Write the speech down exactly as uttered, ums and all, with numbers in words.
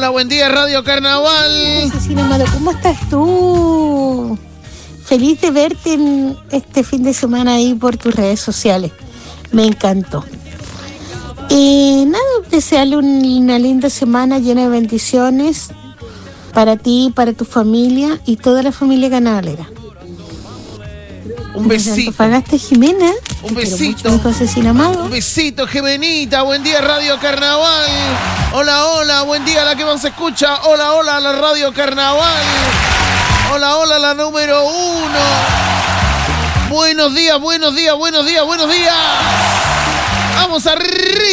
hola, buen día Radio Carnaval. Asesino Amado, ¿cómo estás tú? Feliz de verte en este fin de semana ahí por tus redes sociales. Me encantó. Y nada, desearle una linda semana llena de bendiciones para ti, para tu familia y toda la familia carnavalera. Un besito. Pagaste Jimena. Un besito. Mucho, Asesino Amado. Un besito, Jimenita. Buen día, Radio Carnaval. Hola, hola. Buen día, la que más se escucha. Hola, hola, la Radio Carnaval. Hola, hola, la número uno. Buenos días, buenos días, buenos días, buenos días. Vamos arriba.